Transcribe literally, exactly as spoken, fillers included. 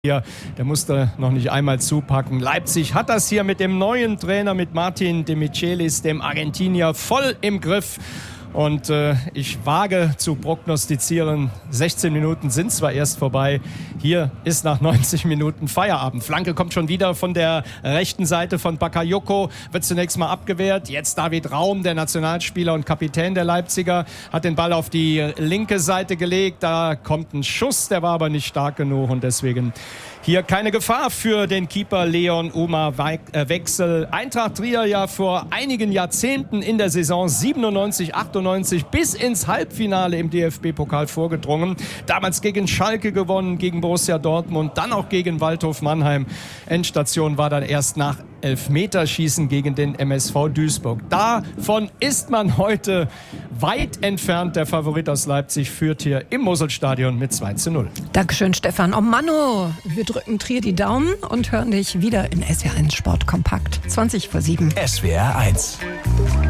Hier, der musste noch nicht einmal zupacken. Leipzig hat das hier mit dem neuen Trainer, mit Martin de Michelis, dem Argentinier, voll im Griff. Und äh, ich wage zu prognostizieren, sechzehn Minuten sind zwar erst vorbei, hier ist nach neunzig Minuten Feierabend. Flanke kommt schon wieder von der rechten Seite von Bakayoko, wird zunächst mal abgewehrt. Jetzt David Raum, der Nationalspieler und Kapitän der Leipziger, hat den Ball auf die linke Seite gelegt. Da kommt ein Schuss, der war aber nicht stark genug und deswegen hier keine Gefahr für den Keeper Leon Uma Wechsel. Eintracht Trier ja vor einigen Jahrzehnten in der Saison siebenundneunzig, achtundneunzig bis ins Halbfinale im D F B-Pokal vorgedrungen. Damals gegen Schalke gewonnen, gegen Borussia Dortmund, dann auch gegen Waldhof Mannheim. Endstation war dann erst nach Elfmeterschießen gegen den M S V Duisburg. Davon ist man heute weit entfernt. Der Favorit aus Leipzig führt hier im Moselstadion mit zwei zu null. Dankeschön, Stefan. Oh Mano, wir drücken Trier die Daumen und hören dich wieder in S W R eins Sport kompakt. zwanzig vor sieben. S W R eins.